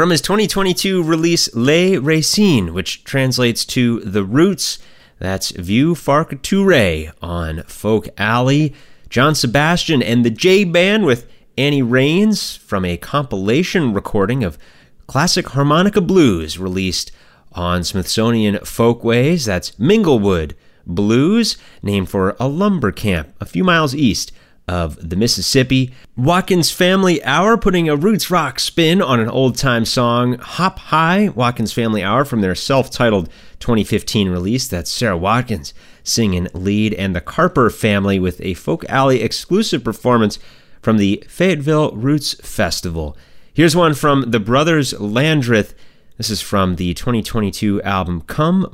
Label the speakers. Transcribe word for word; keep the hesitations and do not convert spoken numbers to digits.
Speaker 1: From his twenty twenty-two release Les Racines, which translates to The Roots, that's Vieux Farc Touré on Folk Alley. John Sebastian and the J Band with Annie Raines from a compilation recording of classic harmonica blues released on Smithsonian Folkways. That's Minglewood Blues, named for a lumber camp a few miles east of the Mississippi. Watkins Family Hour putting a roots rock spin on an old-time song, Hop High. Watkins Family Hour from their self-titled twenty fifteen release. That's Sarah Watkins singing lead, and the Carper Family with a Folk Alley exclusive performance from the Fayetteville Roots Festival. Here's one from the Brothers Landreth. This is from the twenty twenty-two album Come